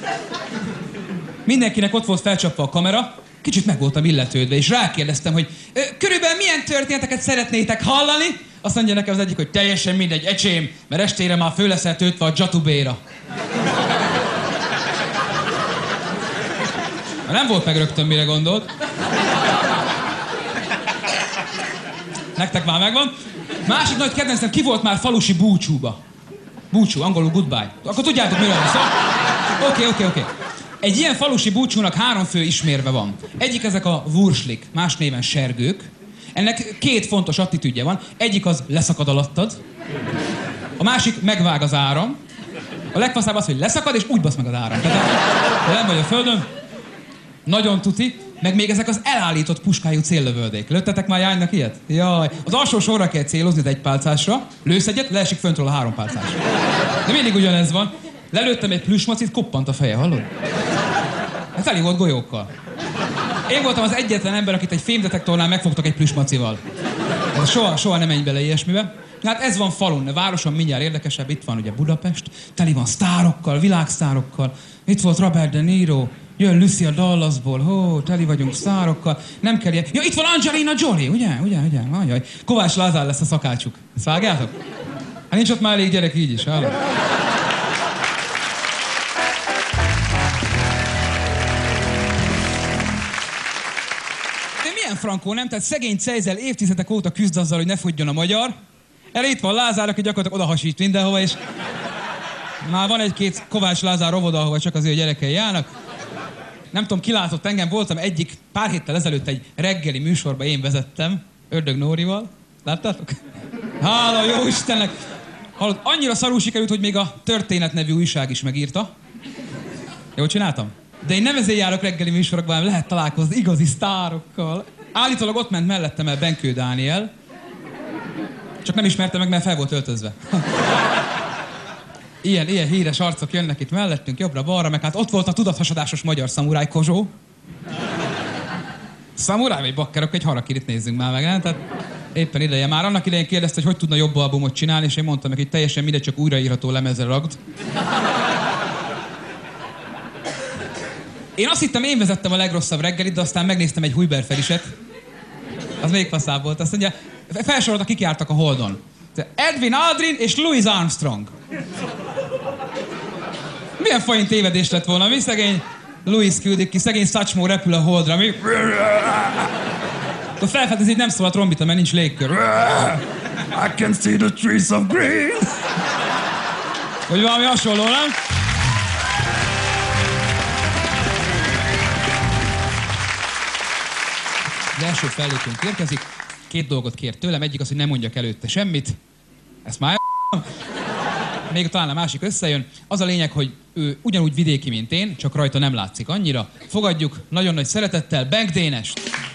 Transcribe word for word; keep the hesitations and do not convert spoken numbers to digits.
Mindenkinek ott volt felcsapva a kamera, kicsit meg voltam illetődve, és rákérdeztem, hogy körülbelül milyen történeteket szeretnétek hallani? Azt mondja nekem az egyik, hogy teljesen mindegy, ecsém, mert estére már föl leszel töltve a dzsatubéra. Nem volt meg rögtön, mire gondolt. Nektek már megvan. Másik nagy kedvencem, ki volt már falusi búcsúba? Búcsú, angolul goodbye. Akkor tudjátok, miről van szó? Oké, oké, oké. Egy ilyen falusi búcsúnak három fő ismérve van. Egyik ezek a vurslik, más néven sergők. Ennek két fontos attitűdje van. Egyik az leszakad alattad. A másik megvág az áram. A legfaszább az, hogy leszakad és úgy basz meg az áram. Tehát nem vagy a földön. Nagyon tuti. Meg még ezek az elállított puskájú céllövöldék. Lőttetek már jánynak ilyet? Jaj. Az alsó sorra kell célozni az egy pálcásra. Lősz egyet, leesik föntről a három pálcásra. De mindig ugyanez van. Lelőttem egy plüsmacit, koppant a feje, hallod? Ez teli volt golyókkal. Én voltam az egyetlen ember, akit egy fémdetektornál megfogtak egy plüsmacival. Soha, soha nem menj bele ilyesmibe. Hát ez van falun, a városon mindjárt érdekesebb. Itt van ugye Budapest, teli van sztárokkal, világsztárokkal. Itt volt Robert De Niro, jön Lucy a Dallasból, hó, teli vagyunk sztárokkal. Nem kell ilyen... Ja, itt van Angelina Jolie, ugye, ugye, ugye, ajaj. Kovács Lázár lesz a szakácsuk. Ezt vágjátok? Hát nincs ott már elég gyerek így is, hallod? Milyen frankó, nem? Tehát szegény Cejzel évtizedek óta küzd azzal, hogy ne fogjon a magyar. Erre itt van Lázár, aki gyakorlatilag odahasít mindenhova, és már van egy-két Kovács Lázár óvoda, ahova csak az ő gyerekei járnak. Nem tudom, ki látott engem, voltam egyik pár héttel ezelőtt egy reggeli műsorba, én vezettem, Ördög Nórival. Láttátok? Hála jó Istennek! Hallod, annyira szarul sikerült, hogy még a Történet nevű újság is megírta. Jól csináltam? De én nem ezért járok reggeli műsorokban, hanem lehet találkozni igazi sztárokkal. Állítólag ott ment mellettem el Benkő Dániel. Csak nem ismerte meg, mert fel volt öltözve. Ilyen, ilyen híres arcok jönnek itt mellettünk, jobbra-balra, meg hát ott volt a tudathasadásos magyar szamuráj Kozsó. Szamuráj vagy bakkerok, egy harakirit nézzünk már meg, nem? Tehát éppen ideje. Már annak idején kérdezte, hogy hogy tudna jobb albumot csinálni, és én mondtam neki, hogy teljesen mindegy, csak újraírható lemezre ragd. Én azt hittem, én vezettem a legrosszabb reggelit, de aztán megnéztem egy Hujber Feriset. Az még faszább volt. Azt mondja, felsorolta, kik jártak a Holdon. Edwin Aldrin és Louis Armstrong. Milyen fajn tévedés lett volna, mi? Szegény Louis küldik ki, szegény Satchmo repül a Holdra, mi? A felfedezi, hogy nem szól a trombita, mert nincs légkör. I can see the trees of green. Vagy valami hasonló, nem? Az első fellépőnk érkezik, két dolgot kért tőlem, egyik az, hogy nem mondjak előtte semmit. Ezt már még talán a másik összejön. Az a lényeg, hogy ő ugyanúgy vidéki, mint én, csak rajta nem látszik annyira. Fogadjuk nagyon nagy szeretettel Benk Dénest!